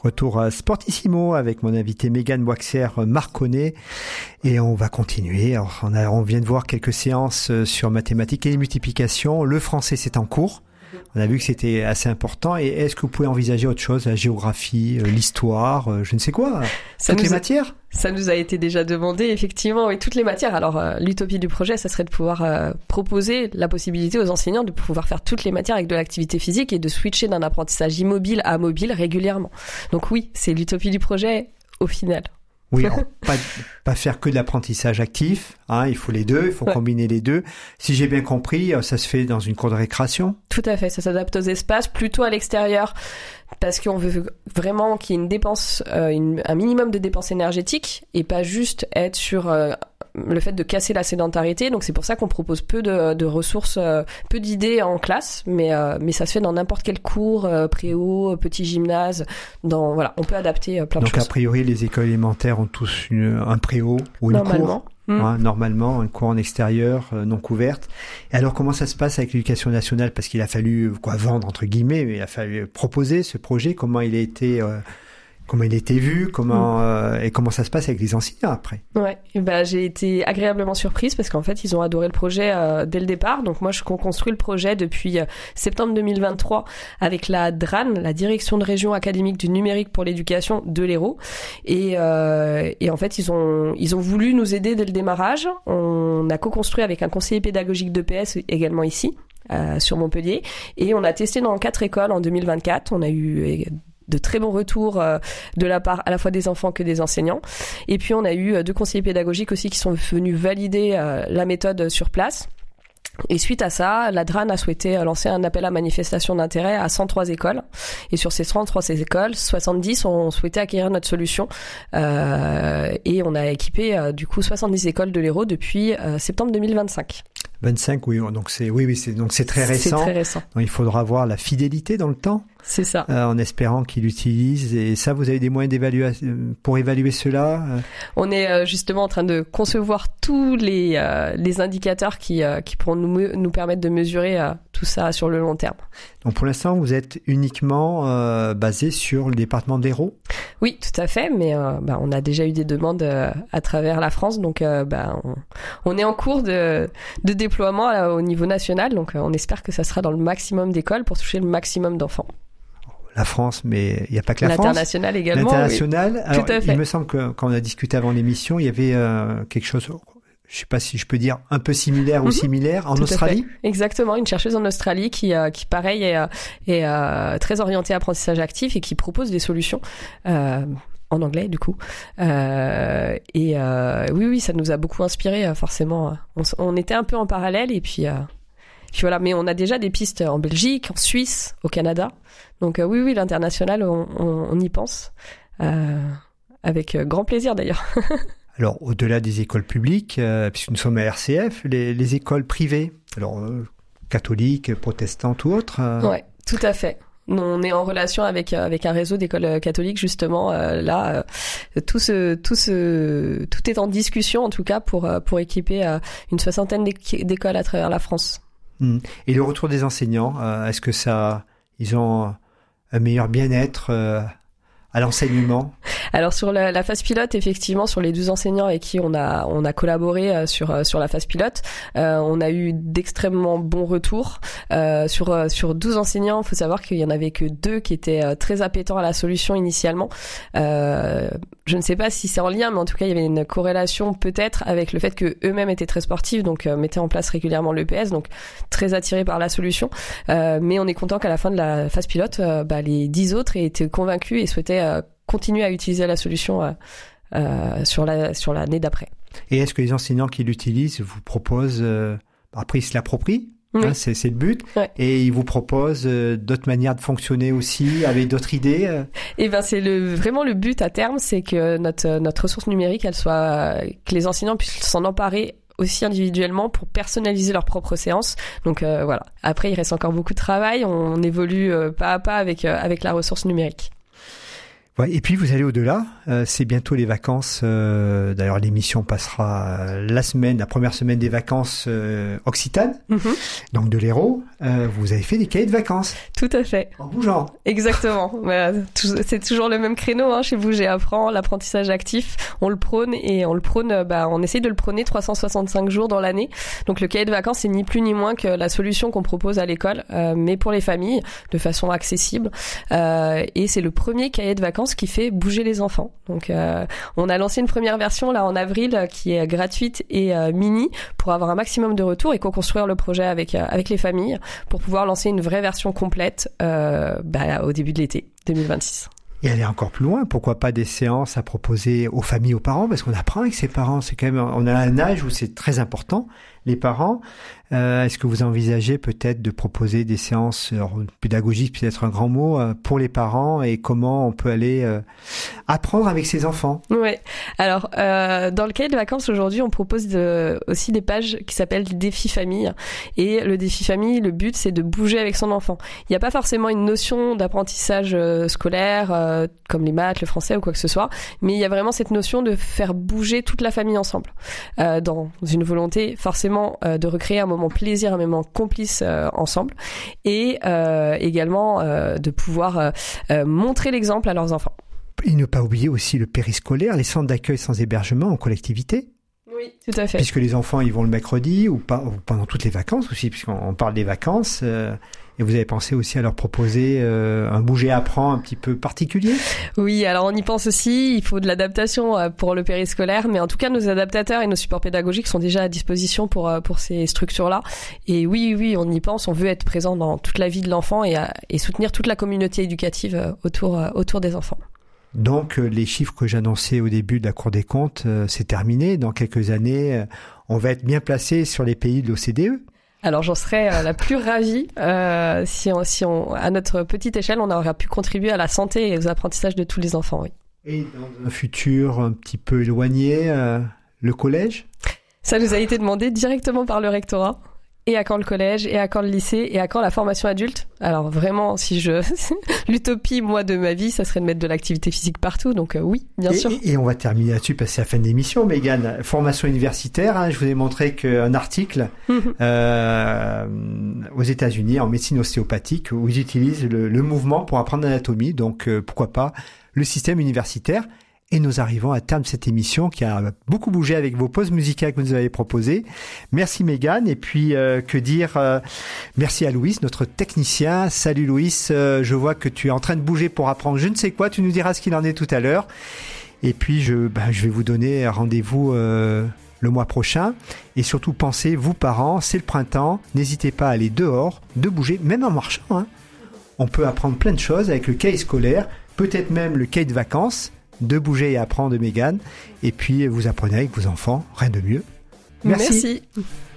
Retour à Sportissimo avec mon invité Mégane Boixer-Marconnet et on va continuer. Alors, on vient de voir quelques séances sur mathématiques et les multiplications. Le français, c'est en cours. On a vu que c'était assez important. Et est-ce que vous pouvez envisager autre chose, la géographie, l'histoire, je ne sais quoi, toutes les matières? Ça nous a été déjà demandé, effectivement, oui, toutes les matières. Alors, l'utopie du projet, ça serait de pouvoir proposer la possibilité aux enseignants de pouvoir faire toutes les matières avec de l'activité physique et de switcher d'un apprentissage immobile à mobile régulièrement. Donc oui, c'est l'utopie du projet au final. Oui, pas faire que de l'apprentissage actif, hein, il faut les deux, il faut combiner les deux. Si j'ai bien compris, ça se fait dans une cour de récréation? Tout à fait, ça s'adapte aux espaces, plutôt à l'extérieur, parce qu'on veut vraiment qu'il y ait une dépense, un minimum de dépenses énergétiques, et pas juste être sur le fait de casser la sédentarité. Donc c'est pour ça qu'on propose peu de ressources, peu d'idées en classe, mais ça se fait dans n'importe quel cours, préau, petit gymnase, voilà, on peut adapter plein de choses. Donc a priori les écoles élémentaires ont tous un préau ou une cour. Normalement, un cours en extérieur non couverte. Et alors, comment ça se passe avec l'Éducation nationale? Parce qu'il a fallu vendre entre guillemets, mais il a fallu proposer ce projet. Comment il a été vu, et comment ça se passe avec les enseignants après? Ouais, j'ai été agréablement surprise parce qu'en fait ils ont adoré le projet dès le départ. Donc moi je construis le projet depuis septembre 2023 avec la DRAN, la Direction de Région Académique du Numérique pour l'Éducation de l'Hérault. Et en fait ils ont voulu nous aider dès le démarrage. On a co-construit avec un conseiller pédagogique d'EPS également ici sur Montpellier, et on a testé dans 4 écoles en 2024. On a eu de très bons retours de la part à la fois des enfants que des enseignants. Et puis on a eu 2 conseillers pédagogiques aussi qui sont venus valider la méthode sur place. Et suite à ça, la DRAN a souhaité lancer un appel à manifestation d'intérêt à 103 écoles. Et sur ces 103 écoles, 70 ont souhaité acquérir notre solution. Et on a équipé du coup 70 écoles de l'Hérault depuis septembre 2025. 25, oui, donc c'est très récent. C'est très récent. Donc il faudra voir la fidélité dans le temps. C'est ça. En espérant qu'il l'utilise. Et ça, vous avez des moyens pour évaluer cela? On est justement en train de concevoir tous les indicateurs qui pourront nous permettre de mesurer tout ça sur le long terme. Donc pour l'instant, vous êtes uniquement basé sur le département de l'Hérault? Oui, tout à fait, mais on a déjà eu des demandes à travers la France, donc on est en cours de déploiement au niveau national, donc on espère que ça sera dans le maximum d'écoles pour toucher le maximum d'enfants. La France, mais il n'y a pas que la France. L'international également. L'international. Oui. Alors, tout à fait. Il me semble que quand on a discuté avant l'émission, il y avait quelque chose, je sais pas si je peux dire un peu similaire ou similaire en Australie. Exactement, une chercheuse en Australie qui pareil est très orientée à apprentissage actif et qui propose des solutions en anglais du coup. Oui, ça nous a beaucoup inspiré forcément. On était un peu en parallèle et puis voilà, mais on a déjà des pistes en Belgique, en Suisse, au Canada. Donc oui, l'international, on y pense avec grand plaisir d'ailleurs. Alors, au-delà des écoles publiques, puisque nous sommes à RCF, les écoles privées, alors catholiques, protestantes ou autres. Oui, tout à fait. On est en relation avec un réseau d'écoles catholiques justement. Tout est en discussion en tout cas pour équiper une 60aine d'écoles à travers la France. Et le retour des enseignants, est-ce que ils ont un meilleur bien-être à l'enseignement? Alors sur la phase pilote, effectivement, sur les 12 enseignants avec qui on a collaboré sur la phase pilote, on a eu d'extrêmement bons retours. Sur 12 enseignants, il faut savoir qu'il y en avait que 2 qui étaient très appétents à la solution initialement. Je ne sais pas si c'est en lien, mais en tout cas, il y avait une corrélation peut-être avec le fait que eux-mêmes étaient très sportifs, donc mettaient en place régulièrement l'EPS, donc très attirés par la solution. Mais on est content qu'à la fin de la phase pilote, les 10 autres aient été convaincus et souhaitaient continuer à utiliser la solution sur l'année d'après. Et est-ce que les enseignants qui l'utilisent vous proposent, après ils se l'approprient? Oui. Hein, c'est le but. Ouais. Et ils vous proposent d'autres manières de fonctionner aussi, avec d'autres idées. Et c'est vraiment le but à terme, c'est que notre ressource numérique, que les enseignants puissent s'en emparer aussi individuellement pour personnaliser leurs propres séances. Donc voilà. Après, il reste encore beaucoup de travail. On évolue pas à pas avec la ressource numérique. Ouais, et puis vous allez au-delà, c'est bientôt les vacances, d'ailleurs l'émission passera la première semaine des vacances occitanes, donc de l'Hérault, vous avez fait des cahiers de vacances. Tout à fait. En bougeant. Exactement, c'est toujours le même créneau chez Bouger Apprend, l'apprentissage actif, on le prône on essaye de le prôner 365 jours dans l'année, donc le cahier de vacances c'est ni plus ni moins que la solution qu'on propose à l'école, mais pour les familles, de façon accessible, et c'est le premier cahier de vacances qui fait bouger les enfants. Donc on a lancé une première version là en avril qui est gratuite et mini pour avoir un maximum de retours et co-construire le projet avec les familles pour pouvoir lancer une vraie version complète au début de l'été 2026. Et aller encore plus loin, pourquoi pas des séances à proposer aux familles, aux parents, parce qu'on apprend avec ses parents, c'est quand même, on a un âge où c'est très important, les parents. Est-ce que vous envisagez peut-être de proposer des séances pédagogiques, peut-être un grand mot, pour les parents et comment on peut aller apprendre avec ses enfants? Oui. Alors, dans le cahier de vacances aujourd'hui, on propose aussi des pages qui s'appellent défi famille. Et le défi famille, le but, c'est de bouger avec son enfant. Il n'y a pas forcément une notion d'apprentissage scolaire, comme les maths, le français ou quoi que ce soit, mais il y a vraiment cette notion de faire bouger toute la famille ensemble, dans une volonté forcément de recréer un moment plaisir, un moment complice ensemble, et également de pouvoir montrer l'exemple à leurs enfants. Et ne pas oublier aussi le périscolaire, les centres d'accueil sans hébergement en collectivité. Oui, tout à fait. Puisque les enfants, ils vont le mercredi ou pendant toutes les vacances aussi, puisqu'on parle des vacances. Et vous avez pensé aussi à leur proposer un Bouger Apprend un petit peu particulier? Oui, alors on y pense aussi. Il faut de l'adaptation pour le périscolaire, mais en tout cas, nos adaptateurs et nos supports pédagogiques sont déjà à disposition pour ces structures-là. Et oui, on y pense. On veut être présent dans toute la vie de l'enfant et soutenir toute la communauté éducative autour des enfants. Donc, les chiffres que j'annonçais au début de la Cour des comptes, c'est terminé. Dans quelques années, on va être bien placé sur les pays de l'OCDE. Alors, j'en serais la plus ravie si à notre petite échelle, on aurait pu contribuer à la santé et aux apprentissages de tous les enfants, oui. Et dans un futur un petit peu éloigné, le collège? Ça nous a été demandé directement par le rectorat. Et à quand le collège, et à quand le lycée, et à quand la formation adulte? Alors vraiment, l'utopie, moi, de ma vie, ça serait de mettre de l'activité physique partout, donc oui, bien sûr. Et on va terminer là-dessus, parce que c'est la fin de l'émission, Mégane. Formation universitaire, je vous ai montré qu'un article aux États-Unis, en médecine ostéopathique, où ils utilisent le mouvement pour apprendre l'anatomie, donc pourquoi pas le système universitaire. Et nous arrivons à terme de cette émission qui a beaucoup bougé avec vos pauses musicales que vous nous avez proposées. Merci Mégane. Et puis, merci à Louis, notre technicien. Salut Louis, je vois que tu es en train de bouger pour apprendre je ne sais quoi. Tu nous diras ce qu'il en est tout à l'heure. Et puis, je vais vous donner rendez-vous le mois prochain. Et surtout, pensez, vous parents, c'est le printemps. N'hésitez pas à aller dehors, de bouger, même en marchant. On peut apprendre plein de choses avec le cahier scolaire, peut-être même le cahier de vacances. De Bouger et Apprendre de Mégane. Et puis, vous apprenez avec vos enfants. Rien de mieux. Merci.